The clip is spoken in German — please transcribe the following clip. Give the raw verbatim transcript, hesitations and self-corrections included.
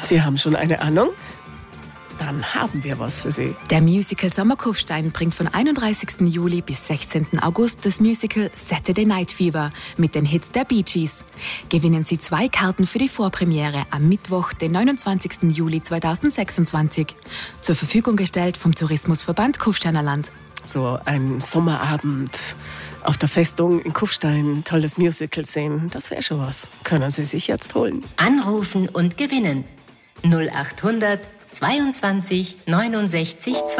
Sie haben schon eine Ahnung? Dann haben wir was für Sie. Der Musical Sommerkufstein bringt von einunddreißigsten Juli bis sechzehnten August das Musical Saturday Night Fever mit den Hits der Bee Gees. Gewinnen Sie zwei Karten für die Vorpremiere am Mittwoch, den neunundzwanzigsten Juli zweitausendsechsundzwanzig. Zur Verfügung gestellt vom Tourismusverband Kufsteiner Land. So ein Sommerabend auf der Festung in Kufstein, tolles Musical sehen, das wäre schon was. Können Sie sich jetzt holen. Anrufen und gewinnen. null achthundert zweiundzwanzig neunundsechzig